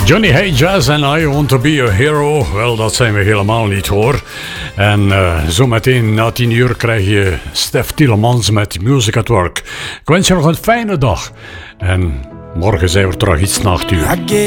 Johnny Hey Jazz en I Want To Be A Hero. Wel, dat zijn we helemaal niet hoor. En zometeen na 10 uur krijg je Stef Tielemans met Music at Work. Ik wens je nog een fijne dag. En morgen zijn we terug iets na 8 uur.